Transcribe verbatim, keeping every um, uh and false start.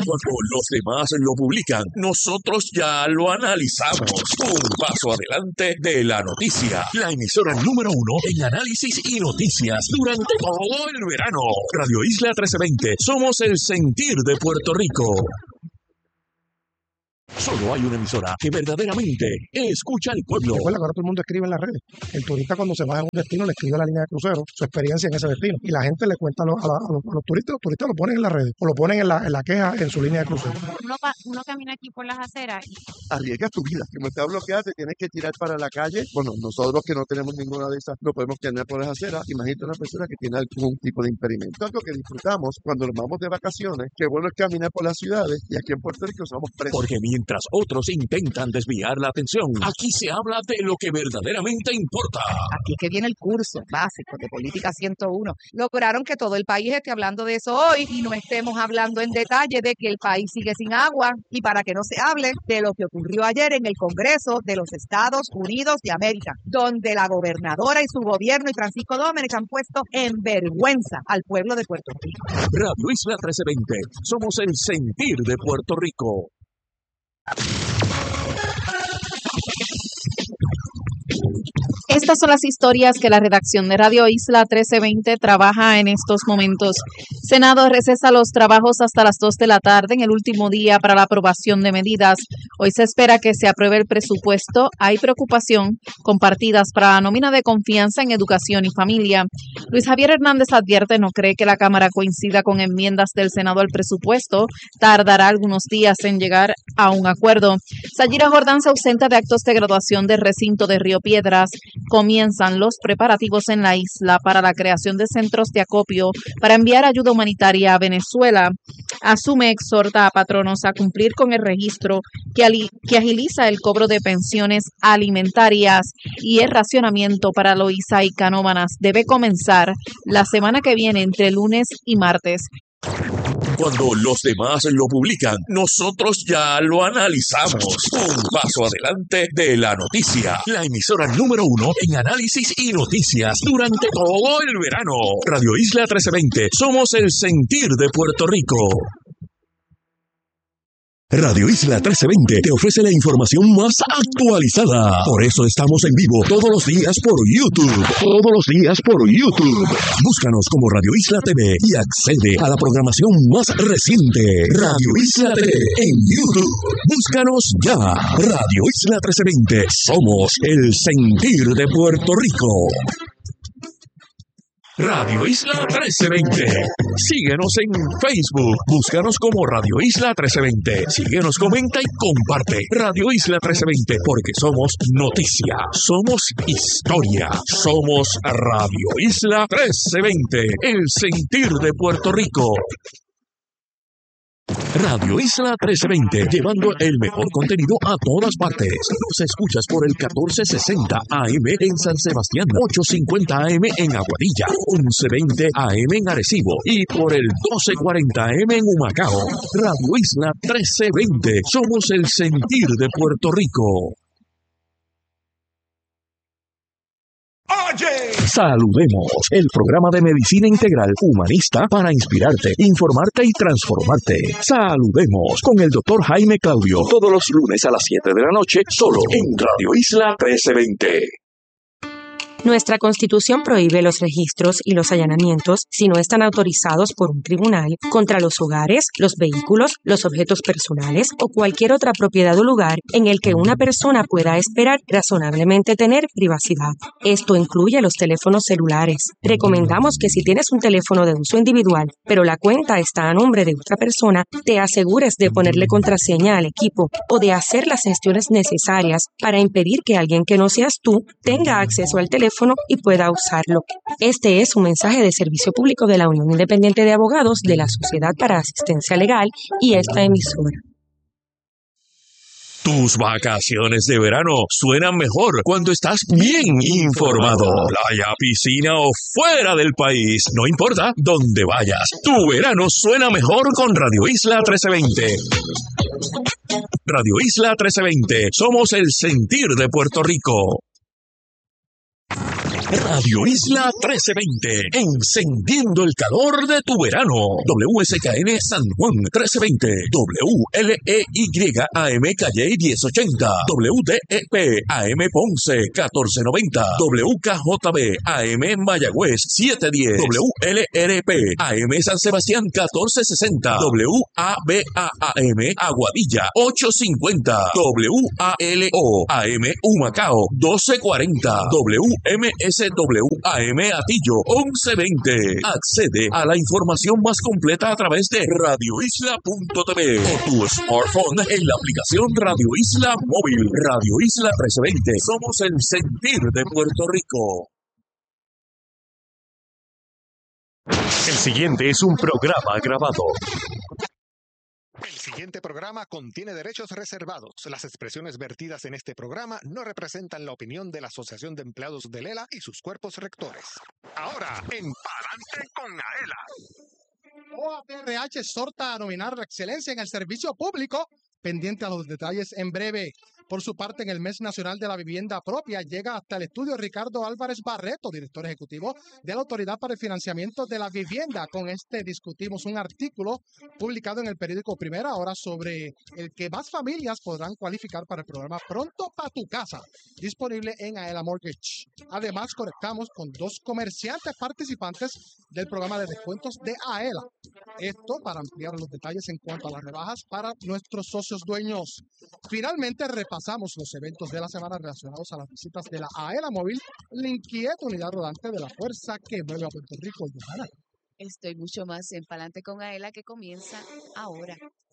Cuando los demás lo publican, nosotros ya lo analizamos. Un paso adelante de la noticia. La emisora número uno en análisis y noticias durante todo el verano. Radio Isla trece veinte. Somos el sentir de Puerto Rico. Solo hay una emisora que verdaderamente escucha al pueblo. Recuerda que ahora todo el mundo escribe en las redes. El turista cuando se va a un destino le escribe a la línea de crucero su experiencia en ese destino. Y la gente le cuenta a los, a la, a los, a los turistas, los turistas lo ponen en las redes o lo ponen en la, en la queja en su línea de crucero. Uno, pa, uno camina aquí por las aceras y... Arriesgas tu vida. Como está bloqueada, te tienes que tirar para la calle. Bueno, nosotros que no tenemos ninguna de esas, no podemos caminar por las aceras. Imagínate una persona que tiene algún tipo de impedimento. Algo que disfrutamos cuando nos vamos de vacaciones, que bueno es caminar por las ciudades y aquí en Puerto Rico somos presos. Porque mientras otros intentan desviar la atención, aquí se habla de lo que verdaderamente importa. Aquí que viene el curso básico de Política ciento uno. Lograron que todo el país esté hablando de eso hoy y no estemos hablando en detalle de que el país sigue sin agua y para que no se hable de lo que ocurrió ayer en el Congreso de los Estados Unidos de América, donde la gobernadora y su gobierno y Francisco Domenech han puesto en vergüenza al pueblo de Puerto Rico. Radio Isla trece veinte. Somos el sentir de Puerto Rico. Estas son las historias que la redacción de Radio Isla trece veinte trabaja en estos momentos. Senado recesa los trabajos hasta las dos de la tarde en el último día para la aprobación de medidas. Hoy se espera que se apruebe el presupuesto. Hay preocupación con partidas para la nómina de confianza en educación y familia. Luis Javier Hernández advierte no cree que la Cámara coincida con enmiendas del Senado al presupuesto. Tardará algunos días en llegar a un acuerdo. Sayira Jordán se ausenta de actos de graduación del recinto de Río Piedras. Comienzan los preparativos en la isla para la creación de centros de acopio para enviar ayuda humanitaria a Venezuela. Asume exhorta a patronos a cumplir con el registro que, ali- que agiliza el cobro de pensiones alimentarias y el racionamiento para Loíza y Canóvanas debe comenzar la semana que viene entre lunes y martes. Cuando los demás lo publican, nosotros ya lo analizamos. Un paso adelante de la noticia. La emisora número uno en análisis y noticias durante todo el verano. Radio Isla trece veinte. Somos el sentir de Puerto Rico. Radio Isla trece veinte te ofrece la información más actualizada. Por eso estamos en vivo todos los días por YouTube. Todos los días por YouTube. Búscanos como Radio Isla T V y accede a la programación más reciente. Radio Isla T V en YouTube. Búscanos ya. Radio Isla trece veinte. Somos el sentir de Puerto Rico. Radio Isla trece veinte. Síguenos en Facebook. Búscanos como Radio Isla trece veinte. Síguenos, comenta y comparte. Radio Isla trece veinte, porque somos noticia, somos historia, somos Radio Isla trece veinte, el sentir de Puerto Rico. Radio Isla trece veinte, llevando el mejor contenido a todas partes. Nos escuchas por el catorce sesenta A M en San Sebastián, ochocientos cincuenta A M en Aguadilla, once veinte A M en Arecibo y por el doce cuarenta A M en Humacao. Radio Isla trece veinte, somos el sentir de Puerto Rico. Oye, saludemos, el programa de medicina integral humanista para inspirarte, informarte y transformarte. Saludemos con el doctor Jaime Claudio, todos los lunes a las siete de la noche, solo en Radio Isla trece veinte. Nuestra Constitución prohíbe los registros y los allanamientos si no están autorizados por un tribunal contra los hogares, los vehículos, los objetos personales o cualquier otra propiedad o lugar en el que una persona pueda esperar razonablemente tener privacidad. Esto incluye los teléfonos celulares. Recomendamos que si tienes un teléfono de uso individual, pero la cuenta está a nombre de otra persona, te asegures de ponerle contraseña al equipo o de hacer las gestiones necesarias para impedir que alguien que no seas tú tenga acceso al teléfono y pueda usarlo. Este es un mensaje de servicio público de la Unión Independiente de Abogados de la Sociedad para Asistencia Legal y esta emisora. Tus vacaciones de verano suenan mejor cuando estás bien informado. Playa, piscina o fuera del país, no importa dónde vayas. Tu verano suena mejor con Radio Isla trece veinte. Radio Isla trece veinte, somos el sentir de Puerto Rico. Radio Isla trece veinte, encendiendo el calor de tu verano. W S K N San Juan trece veinte, W L E Y A M Calle diez ochenta, W D E P A M Ponce catorce noventa, W K J B A M Mayagüez siete diez, W L R P A M San Sebastián catorce sesenta, W A B A A M Aguadilla ocho cincuenta, W A L O A M Humacao doce cuarenta, W M S W A M Atillo once veinte. Accede a la información más completa a través de radio isla punto t v o tu smartphone en la aplicación Radio Isla Móvil. Radio Isla trece veinte. Somos el sentir de Puerto Rico. El siguiente es un programa grabado. El siguiente programa contiene derechos reservados. Las expresiones vertidas en este programa no representan la opinión de la Asociación de Empleados de Lela y sus cuerpos rectores. Ahora, en Palante con Aela. O A P R H exhorta a nominar la excelencia en el servicio público, pendiente a los detalles en breve. Por su parte, en el Mes Nacional de la Vivienda Propia llega hasta el estudio Ricardo Álvarez Barreto, director ejecutivo de la Autoridad para el Financiamiento de la Vivienda. Con este discutimos un artículo publicado en el periódico Primera Hora sobre el que más familias podrán cualificar para el programa Pronto Pa' Tu Casa, disponible en Aela Mortgage. Además, conectamos con dos comerciantes participantes del programa de descuentos de Aela. Esto para ampliar los detalles en cuanto a las rebajas para nuestros socios dueños. Finalmente, repasamos los eventos de la semana relacionados a las visitas de la Aela Móvil, la inquieta unidad rodante de la fuerza que mueve a Puerto Rico. Johanna. Estoy mucho más en Palante con Aela, que comienza ahora.